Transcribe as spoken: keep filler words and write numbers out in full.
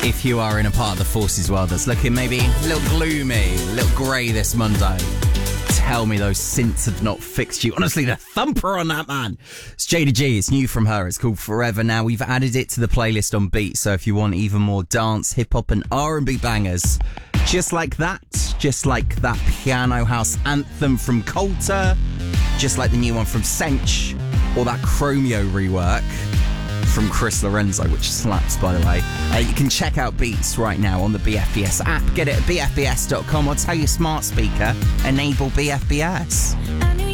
if you are in a part of the forces world that's looking maybe a little gloomy, a little grey this Monday, tell me those synths have not fixed you. Honestly, the thumper on that, man. It's Jada G. It's new from her. It's called Forever. Now, we've added it to the playlist on Beat, so if you want even more dance, hip-hop and R and B bangers, just like that, just like that piano house anthem from Coulter, just like the new one from Sench, or that Chromeo rework from Chris Lorenzo, which slaps, by the way. Uh, you can check out Beats right now on the B F B S app. Get it at b f b s dot com or tell your smart speaker, enable B F B S.